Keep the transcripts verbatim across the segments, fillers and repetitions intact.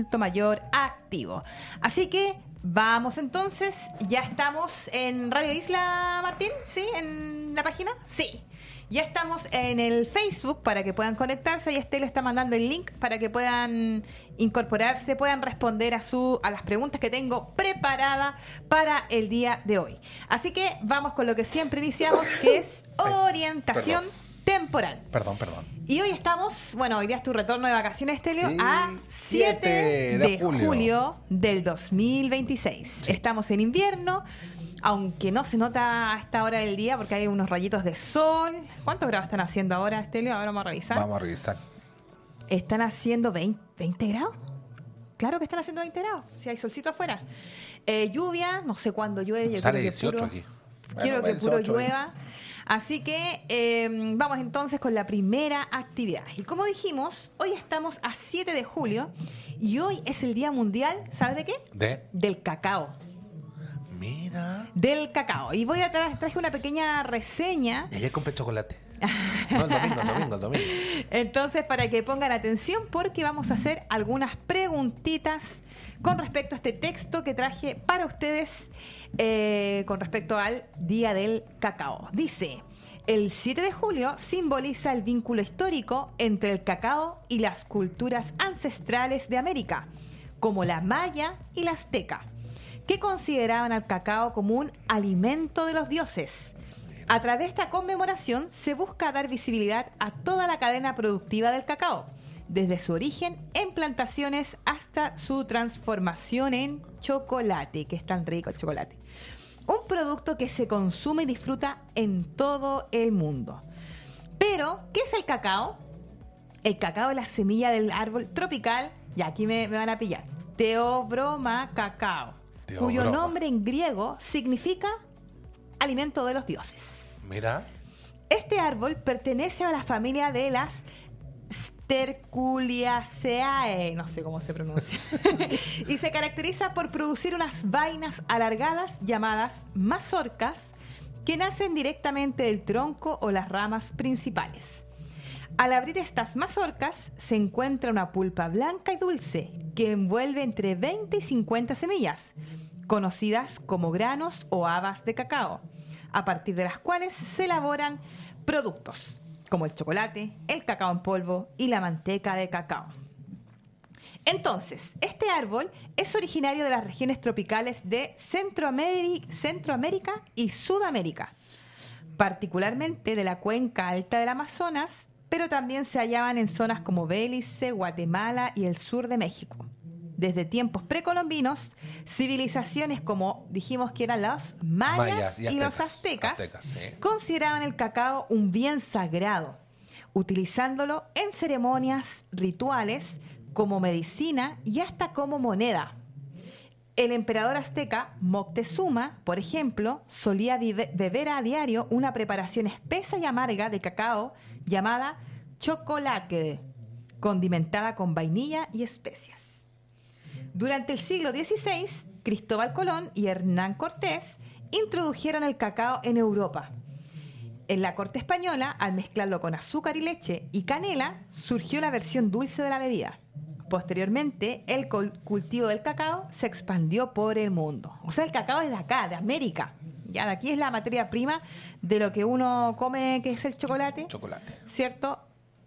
adulto mayor activo. Así que vamos entonces, ya estamos en Radio Isla, Martín, ¿sí? ¿En la página? Sí. Ya estamos en el Facebook para que puedan conectarse. Y Estelo está mandando el link para que puedan incorporarse, puedan responder a su a las preguntas que tengo preparadas para el día de hoy. Así que vamos con lo que siempre iniciamos, que es orientación Perdón. temporal. Perdón, perdón. Y hoy estamos, bueno, hoy día es tu retorno de vacaciones, Estelio, Sí, a siete de de julio. julio del dos mil veintiséis. Sí. Estamos en invierno, aunque no se nota a esta hora del día porque hay unos rayitos de sol. ¿Cuántos grados están haciendo ahora, Estelio? Ahora vamos a revisar. Vamos a revisar. ¿Están haciendo veinte, veinte grados? Claro que están haciendo veinte grados, si hay solcito afuera. Eh, lluvia, no sé cuándo llueve. Yo Sale quiero que dieciocho puro- aquí. Quiero Bueno, que puro dieciocho, llueva. Así que eh, vamos entonces con la primera actividad. Y como dijimos, hoy estamos a siete de julio y hoy es el Día Mundial, ¿sabes de qué? De. Del cacao. Mira. Del cacao. Y voy a tra traje una pequeña reseña. Y ayer compré chocolate. No, el domingo, el domingo, el domingo. Entonces, para que pongan atención, porque vamos a hacer algunas preguntitas con respecto a este texto que traje para ustedes eh, con respecto al Día del Cacao. Dice, el siete de julio simboliza el vínculo histórico entre el cacao y las culturas ancestrales de América, como la maya y la azteca, que consideraban al cacao como un alimento de los dioses. A través de esta conmemoración se busca dar visibilidad a toda la cadena productiva del cacao, desde su origen en plantaciones hasta su transformación en chocolate, que es tan rico el chocolate. Un producto que se consume y disfruta en todo el mundo. Pero, ¿qué es el cacao? El cacao es la semilla del árbol tropical, y aquí me, me van a pillar, Theobroma cacao, cuyo Theobroma. nombre en griego significa alimento de los dioses. Mira. Este árbol pertenece a la familia de las Sterculiaceae, no sé cómo se pronuncia, y se caracteriza por producir unas vainas alargadas llamadas mazorcas que nacen directamente del tronco o las ramas principales. Al abrir estas mazorcas se encuentra una pulpa blanca y dulce que envuelve entre veinte y cincuenta semillas, conocidas como granos o habas de cacao, a partir de las cuales se elaboran productos como el chocolate, el cacao en polvo y la manteca de cacao. Entonces, este árbol es originario de las regiones tropicales de Centroamérica, Centroamérica y Sudamérica, particularmente de la cuenca alta del Amazonas, pero también se hallaban en zonas como Belice, Guatemala y el sur de México. Desde tiempos precolombinos, civilizaciones como dijimos que eran los mayas, Mayas y y, los aztecas. aztecas, Aztecas, sí. consideraban el cacao un bien sagrado, utilizándolo en ceremonias rituales como medicina y hasta como moneda. El emperador azteca Moctezuma, por ejemplo, solía vive- beber a diario una preparación espesa y amarga de cacao llamada chocolate, condimentada con vainilla y especias. Durante el siglo dieciséis, Cristóbal Colón y Hernán Cortés introdujeron el cacao en Europa. En la corte española, al mezclarlo con azúcar y leche y canela, surgió la versión dulce de la bebida. Posteriormente, el col- cultivo del cacao se expandió por el mundo. O sea, el cacao es de acá, de América. Ya de aquí es la materia prima de lo que uno come, que es el chocolate. Chocolate. ¿Cierto?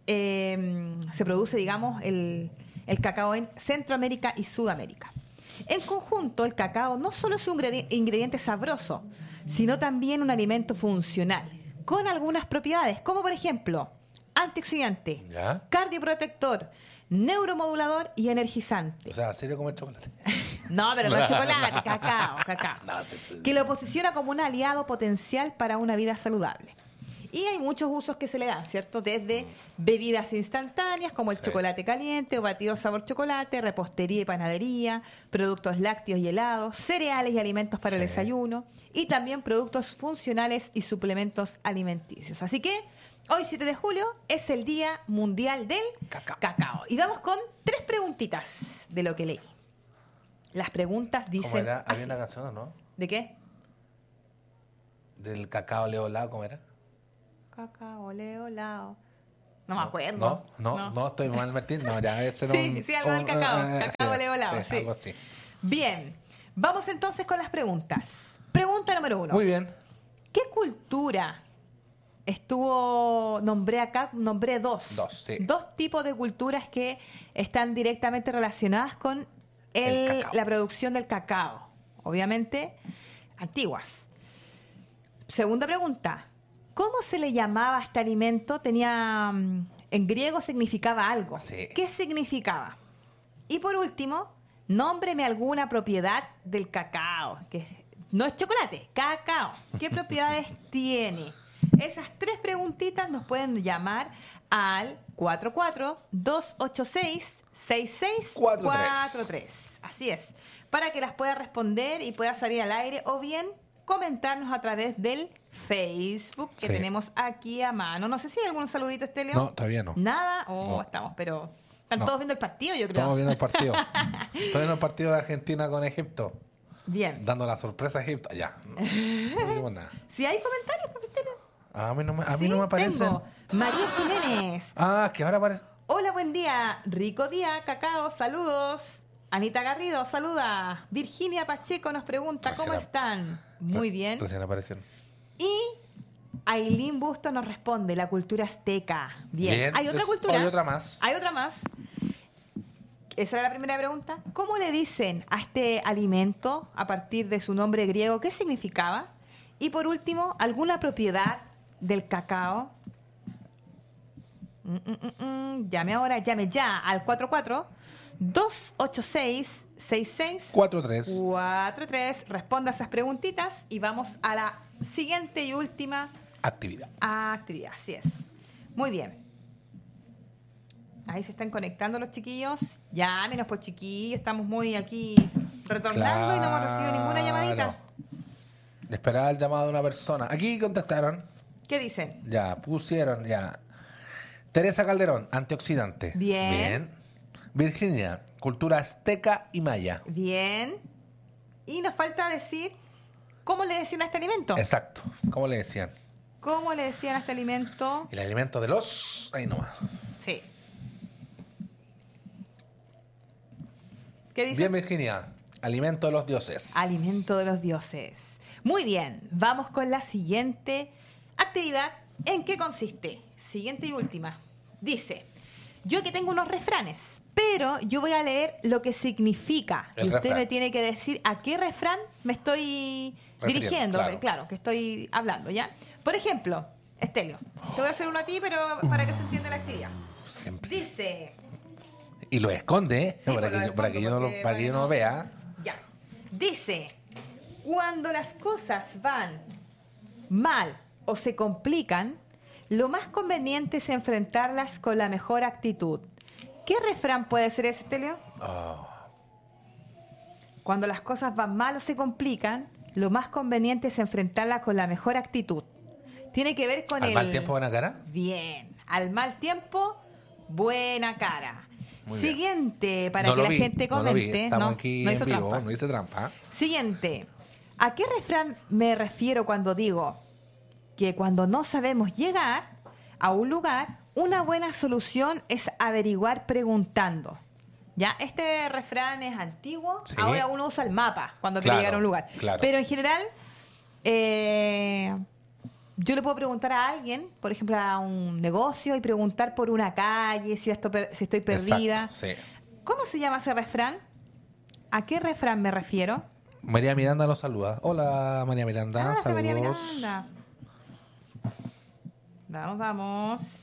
Eh, se produce, digamos, el, el cacao en Centroamérica y Sudamérica. En conjunto, el cacao no solo es un ingredi- ingrediente sabroso, sino también un alimento funcional, con algunas propiedades, como por ejemplo, antioxidante, ¿Ya? cardioprotector, neuromodulador y energizante. O sea, ¿en serio comer chocolate? No, pero no es chocolate, cacao, cacao. No, se- Que lo posiciona como un aliado potencial para una vida saludable. Y hay muchos usos que se le dan, ¿cierto? Desde bebidas instantáneas como el Sí. chocolate caliente o batido sabor chocolate, repostería y panadería, productos lácteos y helados, cereales y alimentos para el Sí. desayuno y también productos funcionales y suplementos alimenticios. Así que hoy, siete de julio, es el Día Mundial del Cacao. Cacao. Y vamos con tres preguntitas de lo que leí. Las preguntas ¿Cómo dicen era? así. ¿Había una canción o no? ¿De qué? Del cacao leolado, ¿cómo era? Cacao, leo, lao. No me acuerdo. No, no, no, no estoy mal, Martín. No, ya ese era Sí, un, sí, algo del un- cacao. eh, eh, Cacao sí, levolado, sí, sí. algo así. Bien, vamos entonces con las preguntas. Pregunta número uno. Muy bien. ¿Qué cultura estuvo, nombré acá, nombré dos. Dos, sí. Dos tipos de culturas que están directamente relacionadas con el- El cacao. la producción del cacao. Obviamente, antiguas. Segunda pregunta. ¿Cómo se le llamaba a este alimento? Tenía, mm, en griego significaba algo. Sí. ¿Qué significaba? Y por último, nómbreme alguna propiedad del cacao, que no es chocolate, cacao. ¿Qué propiedades tiene? Esas tres preguntitas nos pueden llamar al cuatro cuatro, dos ocho seis, seis seis Cuatro tres. cuatro tres. Así es. Para que las pueda responder y pueda salir al aire o bien comentarnos a través del Facebook que Sí. tenemos aquí a mano. No sé si hay algún saludito, Estelio. No, todavía no. Nada. Oh, No. estamos, pero están No. todos viendo el partido, yo creo. Estamos viendo el partido. Estoy viendo el partido de Argentina con Egipto. Bien. Dando la sorpresa a Egipto. Ya. No, no decimos nada. Si hay comentarios, pues, Estelio. A mí no me, a mí Sí, no me aparecen. tengo. María Jiménez. Ah, que ahora aparece. Hola, buen día. Rico día, cacao, saludos. Anita Garrido, saluda. Virginia Pacheco nos pregunta, ¿cómo Recién ap- están? Muy bien. Recién aparecieron. Y Ailín Busto nos responde, la cultura azteca. Bien. Bien. ¿Hay otra Es- cultura? hay otra más. Hay otra más. Esa era la primera pregunta. ¿Cómo le dicen a este alimento a partir de su nombre griego? ¿Qué significaba? Y por último, ¿alguna propiedad del cacao? Mm, mm, mm, mm. Llame ahora, llame ya al cuatro cuatro, dos ocho seis, seis seis cuatro tres. cuatro tres. Responda esas preguntitas y vamos a la siguiente y última Actividad. actividad. Así es. Muy bien. Ahí se están conectando los chiquillos. Llámenos, pues, chiquillos. Estamos muy aquí retornando y no hemos recibido ninguna llamadita. Claro. Esperaba el llamado de una persona. Aquí contestaron. ¿Qué dicen? Ya, pusieron ya. Teresa Calderón, antioxidante. Bien. Bien. Virginia, cultura azteca y maya. Bien. Y nos falta decir cómo le decían a este alimento. Exacto. ¿Cómo le decían? ¿Cómo le decían a este alimento? El alimento de los... Ahí nomás. Sí. ¿Qué dice? Bien, Virginia. Alimento de los dioses. Alimento de los dioses. Muy bien, vamos con la siguiente actividad. ¿En qué consiste? Siguiente y última. Dice, yo que tengo unos refranes, pero yo voy a leer lo que significa. El y usted refrán. me tiene que decir a qué refrán me estoy Refiriendo, dirigiendo. claro. Claro. que estoy hablando, ¿ya? Por ejemplo, Estelio, te voy a hacer uno a ti, pero para que se entienda la actividad. Siempre. Dice... Y lo esconde, ¿eh? Sí, para, pues que lo yo, para que yo no lo, escondo para que yo no lo porque- vea. Ya. Dice, cuando las cosas van mal o se complican, lo más conveniente es enfrentarlas con la mejor actitud. ¿Qué refrán puede ser ese, Teleo? Oh, Cuando las cosas van mal o se complican, lo más conveniente es enfrentarlas con la mejor actitud. Tiene que ver con ¿Al el... mal tiempo, buena cara? Bien. Al mal tiempo, buena cara. Muy bien. Siguiente, para No que lo la vi, gente no lo vi. comente. Estamos No, aquí no en hizo vivo, trampa. no hice trampa. Siguiente. ¿A qué refrán me refiero cuando digo que cuando no sabemos llegar a un lugar, una buena solución es averiguar preguntando? Ya, este refrán es antiguo. Sí. Ahora uno usa el mapa cuando quiere Claro, llegar a un lugar. claro. Pero en general, eh, yo le puedo preguntar a alguien, por ejemplo, a un negocio, y preguntar por una calle, si, esto per- si estoy perdida. Exacto, sí. ¿Cómo se llama ese refrán? ¿A qué refrán me refiero? María Miranda los saluda. Hola, María Miranda. Ah, sí, Saludos. María Miranda. Vamos, vamos.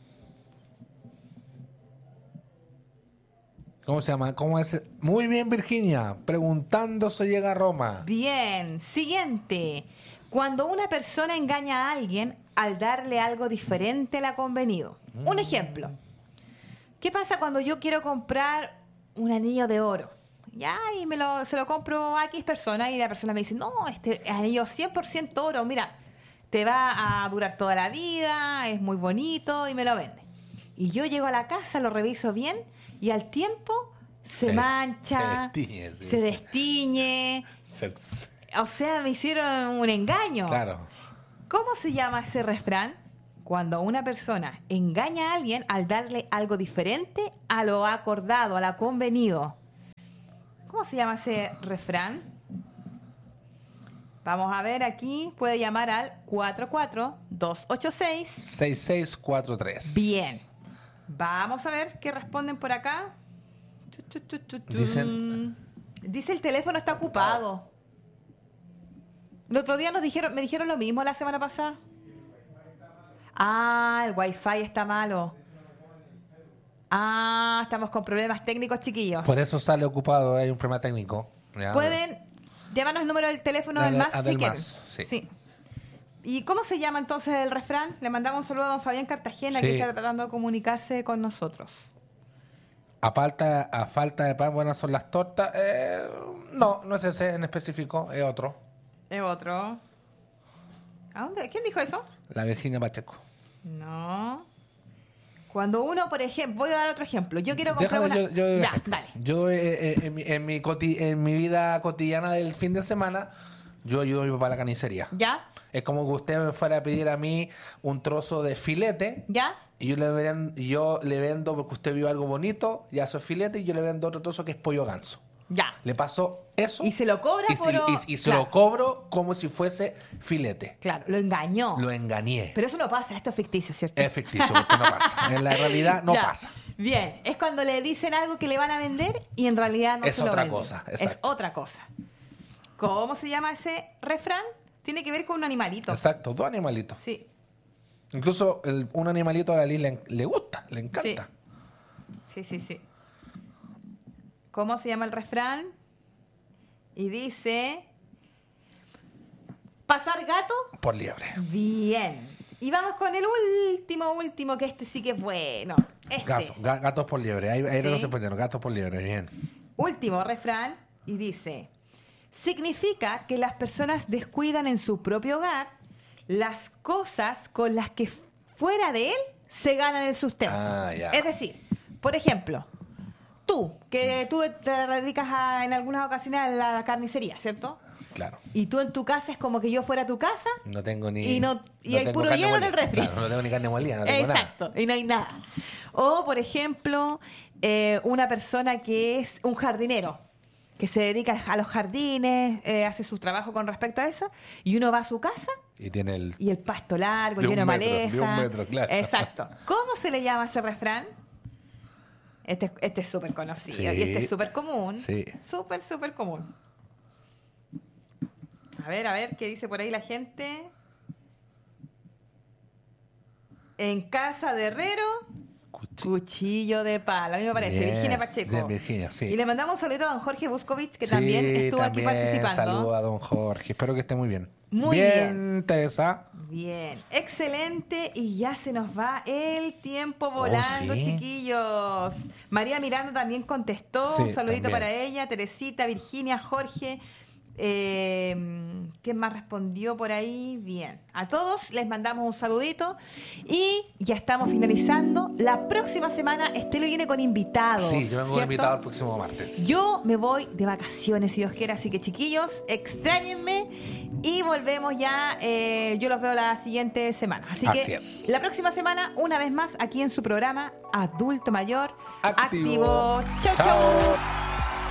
¿Cómo se llama? ¿Cómo es? Muy bien, Virginia. Preguntando se llega a Roma. Bien, siguiente. Cuando una persona engaña a alguien al darle algo diferente al convenido. Un ejemplo. ¿Qué pasa cuando yo quiero comprar un anillo de oro? Ya, y me lo, se lo compro a X persona y la persona me dice, no, este anillo cien por ciento oro, mira, te va a durar toda la vida, es muy bonito y me lo vende. Y yo llego a la casa, lo reviso bien y al tiempo se, Se- mancha, se destiñe, sí. se destiñe. Se- O sea, me hicieron un engaño. Claro. ¿Cómo se llama ese refrán? cuando una persona engaña a alguien al darle algo diferente a lo acordado, a lo convenido. ¿Cómo se llama ese refrán? Vamos a ver aquí. Puede llamar al cuatro cuatro dos ocho seis seis seis cuatro tres. Bien. Vamos a ver qué responden por acá. Dicen... Dice el teléfono está ocupado. El otro día nos dijeron, me dijeron lo mismo la semana pasada. Ah, el wifi está malo. Ah, estamos con problemas técnicos, chiquillos. Por eso sale ocupado, hay un problema técnico. Ya. Pueden llamarnos el número del teléfono del Del- más ah, si del quieren. más, sí. Sí. ¿Y cómo se llama entonces el refrán? Le mandamos un saludo a don Fabián Cartagena, Sí. que está tratando de comunicarse con nosotros. A falta, a falta de pan, buenas son las tortas. Eh, no, no es ese en específico, es otro. Es otro. ¿A dónde? ¿Quién dijo eso? La Virginia Pacheco. No. Cuando uno, por ejemplo, voy a dar otro ejemplo. Yo quiero comprar Déjame, una... yo, yo doy un ya, ejemplo. dale. Yo eh, eh, en, mi, en, mi coti- en mi vida cotidiana del fin de semana, yo ayudo a mi papá a la carnicería. ¿Ya? Es como que usted me fuera a pedir a mí un trozo de filete ¿Ya? y yo le, ven- y yo le vendo porque usted vio algo bonito, ya eso es filete, y yo le vendo otro trozo que es pollo ganso. Ya. Le paso eso. Y se lo cobra y, por... si- y- y se Claro. lo cobro como si fuese filete. Claro, lo engañó. Lo engañé. Pero eso no pasa, esto es ficticio, ¿cierto? Es ficticio porque no pasa. En la realidad no Ya. pasa. Bien, es cuando le dicen algo que le van a vender y en realidad no Es se lo otra venden. cosa, Es exacto. otra cosa. ¿Cómo se llama ese refrán? Tiene que ver con un animalito. Exacto, dos animalitos. Sí, Incluso el- un animalito a la Liz le, le gusta, le encanta. sí, sí, sí. ¿Cómo se llama el refrán? Y dice... ¿Pasar gato? Por liebre. Bien. Y vamos con el último, último, que este sí que es bueno. Este. Gato- ga- gatos por liebre. Ahí, ahí Sí. no se puede, gatos por liebre, bien. Último refrán. Y dice... Significa que las personas descuidan en su propio hogar las cosas con las que fuera de él se ganan el sustento. Ah, ya. Es decir, por ejemplo, tú, que tú te dedicas a, en algunas ocasiones a la carnicería, ¿cierto? Claro. Y tú en tu casa es como que yo fuera a tu casa. No tengo ni. Y no- y hay tengo puro carne hielo en molida. el refri. Claro, no tengo ni carne molida, no tengo Exacto, y no hay nada. O, por ejemplo, eh, una persona que es un jardinero, que se dedica a los jardines, eh, hace su trabajo con respecto a eso, y uno va a su casa nada. Y tiene el. y el pasto largo, De un lleno de metro, de maleza. un metro, claro. Exacto. ¿Cómo se le llama ese refrán? Este, este es súper conocido Sí. y este es súper común. Sí. Súper, súper común. A ver, a ver, ¿qué dice por ahí la gente? En casa de herrero, Cuchi- cuchillo de palo. A mí me parece, Bien, Virginia Pacheco. bien, Virginia, sí. Y le mandamos un saludito a don Jorge Buscovich, que Sí, también estuvo también aquí participando. Saludo a don Jorge. Espero que esté muy bien. Muy bien. Teresa. Bien, excelente. Y ya se nos va el tiempo volando, Oh, sí. chiquillos. María Miranda también contestó. Sí, Un saludito también. para ella. Teresita, Virginia, Jorge. Eh, ¿Quién más respondió por ahí? Bien. A todos les mandamos un saludito. Y ya estamos finalizando. La próxima semana Estelo viene con invitados. Sí, yo vengo ¿cierto? invitado el próximo martes. Yo me voy de vacaciones, si Dios quiere, así que chiquillos, extrañenme y volvemos ya, eh, yo los veo la siguiente semana. Así, Así que es. la próxima semana, una vez más, aquí en su programa Adulto Mayor Activo. Activo. Chau, chau. Chao.